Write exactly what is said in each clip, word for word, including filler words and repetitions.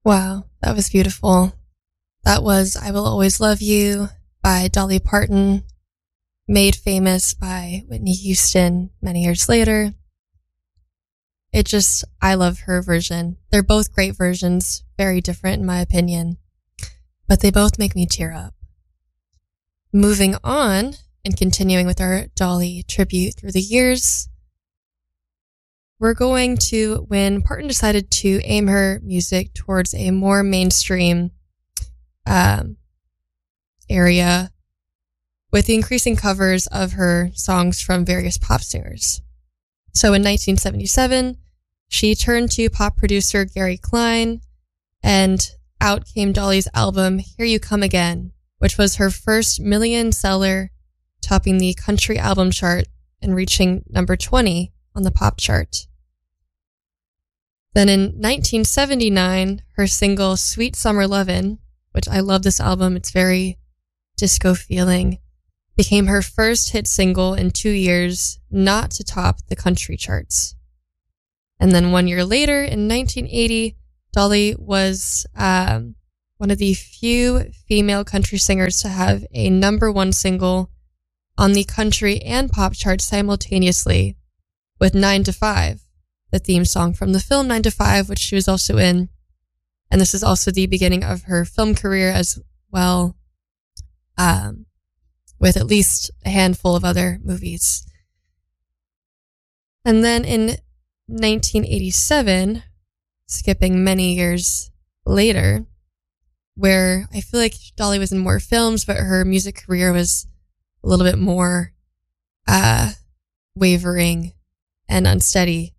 Wow, that was beautiful. That was I Will Always Love You by Dolly Parton, made famous by Whitney Houston many years later. It just, I love her version. They're both great versions, very different in my opinion, but they both make me tear up. Moving on and continuing with our Dolly tribute through the years, we're going to when Parton decided to aim her music towards a more mainstream um, area with the increasing covers of her songs from various pop singers. So in nineteen seventy-seven, she turned to pop producer Gary Klein, and out came Dolly's album, Here You Come Again, which was her first million seller, topping the country album chart and reaching number twenty on the pop chart. Then in nineteen seventy-nine, her single Sweet Summer Lovin', which I love this album, it's very disco feeling, became her first hit single in two years not to top the country charts. And then one year later, in nineteen eighty, Dolly was um, one of the few female country singers to have a number one single on the country and pop charts simultaneously with Nine to Five, the theme song from the film Nine to Five, which she was also in. And this is also the beginning of her film career as well, um, with at least a handful of other movies. And then in nineteen eighty-seven, skipping many years later, where I feel like Dolly was in more films, but her music career was a little bit more uh, wavering and unsteady.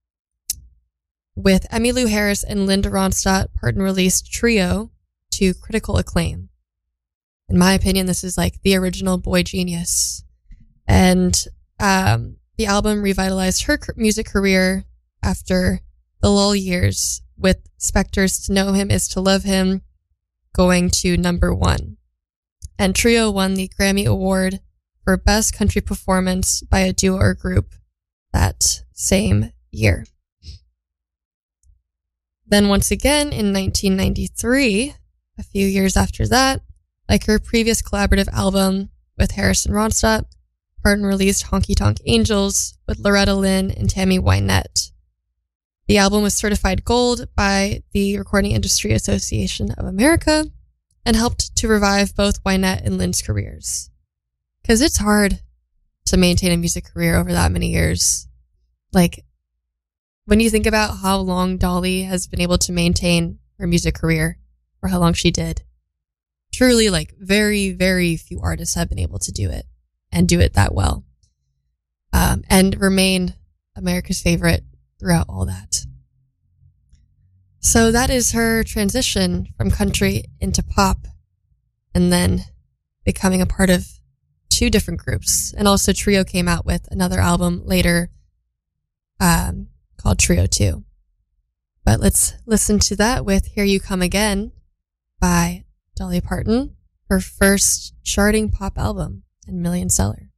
With Emmylou Harris and Linda Ronstadt, Parton released Trio to critical acclaim. In my opinion, this is like the original Boy Genius. And um, the album revitalized her music career after the lull years, with Spector's To Know Him Is to Love Him going to number one. And Trio won the Grammy Award for Best Country Performance by a Duo or Group that same year. Then once again in nineteen ninety-three, a few years after that, like her previous collaborative album with Harrison Ronstadt, Parton released Honky Tonk Angels with Loretta Lynn and Tammy Wynette. The album was certified gold by the Recording Industry Association of America and helped to revive both Wynette and Lynn's careers. Because it's hard to maintain a music career over that many years. Like, when you think about how long Dolly has been able to maintain her music career, or how long she did, truly, like, very, very few artists have been able to do it and do it that well, um, and remain America's favorite throughout all that. So that is her transition from country into pop, and then becoming a part of two different groups. And also Trio came out with another album later, um, called Trio two. But let's listen to that with Here You Come Again by Dolly Parton, her first charting pop album and million seller.